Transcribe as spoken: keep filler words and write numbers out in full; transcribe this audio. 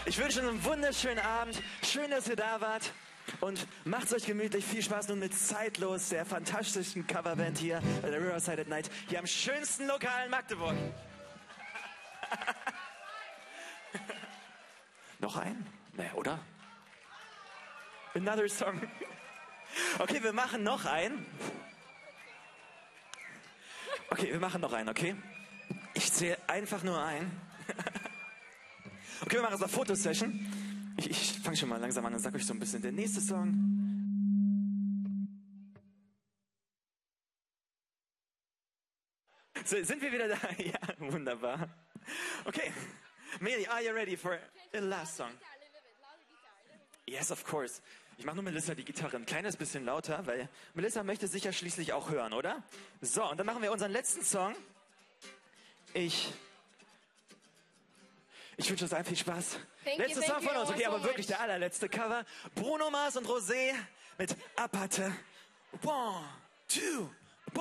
Ich wünsche einen wunderschönen Abend. Schön, dass ihr da wart. Und macht's euch gemütlich. Viel Spaß nun mit Zeitlos, der fantastischen Coverband hier bei der Riverside at Night. Hier am schönsten Lokal in Magdeburg. Noch ein? Nee, oder? Another song. Okay, wir machen noch einen. Okay, wir machen noch einen, okay? Ich zähle einfach nur ein. Okay, wir machen jetzt eine Fotosession. Ich, ich fange schon mal langsam an und sag euch so ein bisschen der nächste Song. So, sind wir wieder da? Ja, wunderbar. Okay, Meli, are you ready for the last song? Yes, of course. Ich mache nur Melissa die Gitarre ein kleines bisschen lauter, weil Melissa möchte sicher schließlich auch hören, oder? So, und dann machen wir unseren letzten Song. Ich... Ich wünsche uns allen viel Spaß. Thank Letzter you, Song thank von uns, you okay, all aber so wirklich much. der allerletzte Cover. Bruno Mars und Rosé mit Aparte. One, two,